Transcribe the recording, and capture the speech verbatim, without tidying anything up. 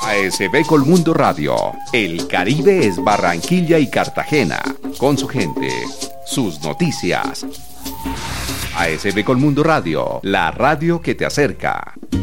A S B Colmundo Radio. El Caribe es Barranquilla y Cartagena. Con su gente, sus noticias. A S B Colmundo Radio, la radio que te acerca.